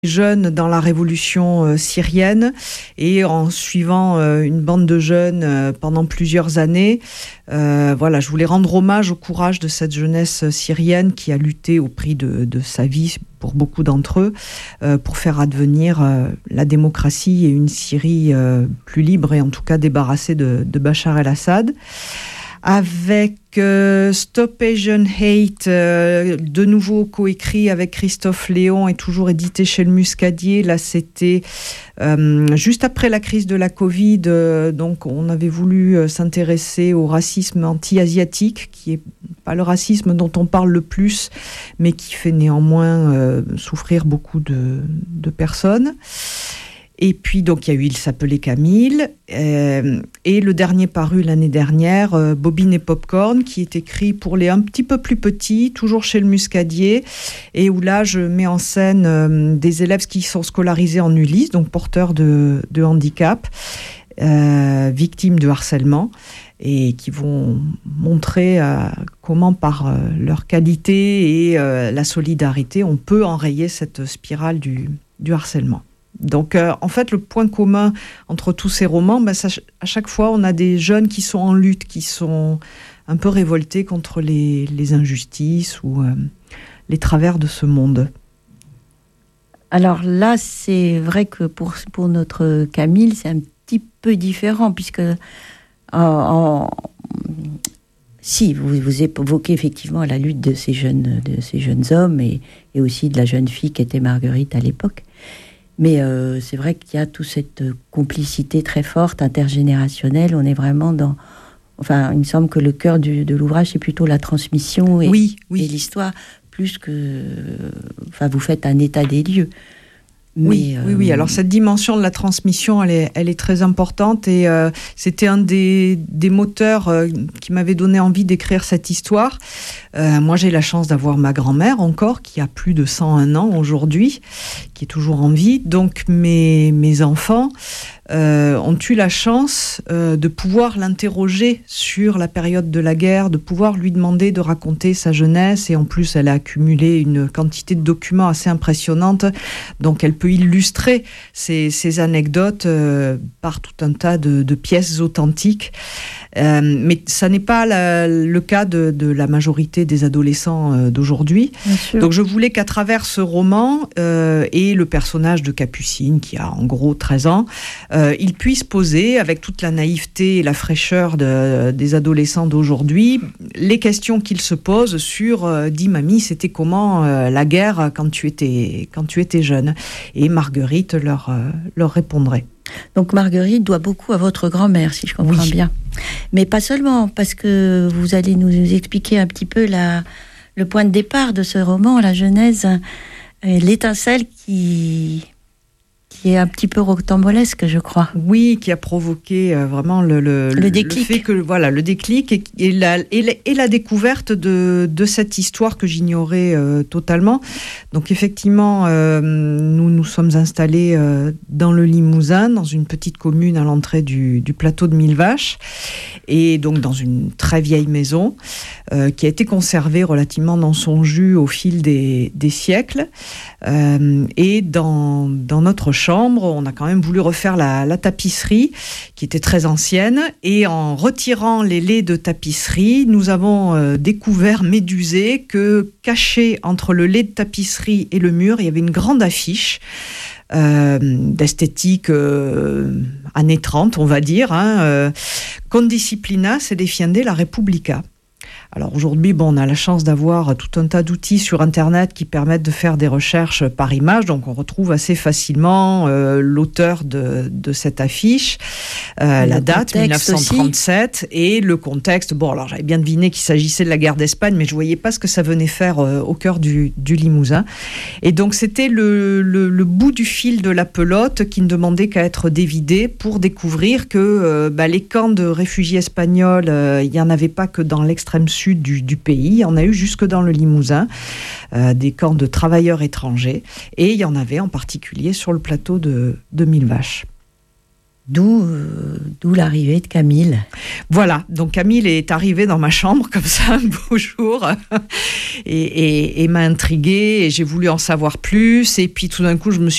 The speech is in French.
jeunes dans la révolution syrienne et en suivant une bande de jeunes pendant plusieurs années. Je voulais rendre hommage au courage de cette jeunesse syrienne qui a lutté au prix de sa vie pour beaucoup d'entre eux pour faire advenir la démocratie et une Syrie plus libre et en tout cas débarrassée de Bachar el-Assad. Avec Stop Asian Hate, de nouveau coécrit avec Christophe Léon et toujours édité chez le Muscadier. Là, c'était juste après la crise de la Covid, donc on avait voulu s'intéresser au racisme anti-asiatique, qui est pas le racisme dont on parle le plus, mais qui fait néanmoins souffrir beaucoup de personnes. Et puis, donc, il y a eu Il s'appelait Camille. Et le dernier paru l'année dernière, Bobine et Popcorn, qui est écrit pour les un petit peu plus petits, toujours chez le Muscadier. Et où là, je mets en scène des élèves qui sont scolarisés en Ulysse, donc porteurs de handicap, victimes de harcèlement, et qui vont montrer comment, par leur qualité et la solidarité, on peut enrayer cette spirale du harcèlement. Donc, en fait, le point commun entre tous ces romans, à chaque fois, on a des jeunes qui sont en lutte, qui sont un peu révoltés contre les injustices ou les travers de ce monde. Alors là, c'est vrai que pour notre Camille, c'est un petit peu différent, puisque si vous évoquez effectivement la lutte de ces jeunes hommes et aussi de la jeune fille qui était Marguerite à l'époque. Mais c'est vrai qu'il y a toute cette complicité très forte, intergénérationnelle. On est vraiment dans... Enfin, il me semble que le cœur de l'ouvrage, c'est plutôt la transmission et l'histoire, plus que... Enfin, vous faites un état des lieux. Oui. Alors cette dimension de la transmission, elle est très importante et c'était un des moteurs qui m'avait donné envie d'écrire cette histoire. Moi, j'ai la chance d'avoir ma grand-mère encore, qui a plus de 101 ans aujourd'hui, qui est toujours en vie. Donc mes enfants ont eu la chance de pouvoir l'interroger sur la période de la guerre, de pouvoir lui demander de raconter sa jeunesse. Et en plus, elle a accumulé une quantité de documents assez impressionnante. Donc, elle peut illustrer ces anecdotes par tout un tas de pièces authentiques. Mais ça n'est pas le cas de la majorité des adolescents d'aujourd'hui. Donc, je voulais qu'à travers ce roman et le personnage de Capucine, qui a en gros 13 ans, ils puissent poser, avec toute la naïveté et la fraîcheur des adolescents d'aujourd'hui, les questions qu'ils se posent sur « Dis mamie, c'était comment la guerre quand tu étais jeune ?» Et Marguerite leur répondrait. Donc Marguerite doit beaucoup à votre grand-mère, si je comprends bien. Mais pas seulement, parce que vous allez nous expliquer un petit peu le point de départ de ce roman, la genèse, l'étincelle qui est un petit peu rocambolesque, je crois. Oui, qui a provoqué vraiment le déclic. Le fait que, le déclic et la découverte de cette histoire que j'ignorais totalement. Donc effectivement, nous nous sommes installés dans le Limousin, dans une petite commune à l'entrée du plateau de Millevaches, et donc dans une très vieille maison qui a été conservée relativement dans son jus au fil des siècles. Et dans notre chambre, on a quand même voulu refaire la tapisserie, qui était très ancienne, et en retirant les laits de tapisserie, nous avons découvert, médusé, que caché entre le lait de tapisserie et le mur, il y avait une grande affiche d'esthétique années 30, on va dire, Con disciplina se defiende la Repubblica. Alors aujourd'hui, on a la chance d'avoir tout un tas d'outils sur Internet qui permettent de faire des recherches par image, donc on retrouve assez facilement l'auteur de cette affiche, la date, 1937, aussi. Et le contexte. Bon, alors j'avais bien deviné qu'il s'agissait de la guerre d'Espagne, mais je voyais pas ce que ça venait faire au cœur du Limousin. Et donc c'était le bout du fil de la pelote qui ne demandait qu'à être dévidé pour découvrir que les camps de réfugiés espagnols, il n'y en avait pas que dans l'extrême sud du pays, il y en a eu jusque dans le Limousin, des camps de travailleurs étrangers, et il y en avait en particulier sur le plateau de Millevaches. D'où l'arrivée de Camille. Voilà, donc Camille est arrivée dans ma chambre comme ça un beau jour et m'a intriguée et j'ai voulu en savoir plus. Et puis tout d'un coup, je me suis